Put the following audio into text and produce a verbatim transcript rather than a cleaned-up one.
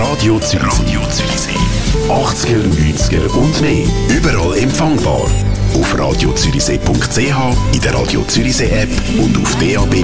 Radio Zürichsee. Radio Zürichsee. achtziger, neunziger und mehr. Überall empfangbar. Auf radio zürichsee punkt c h, in der Radio Zürichsee App und auf d a b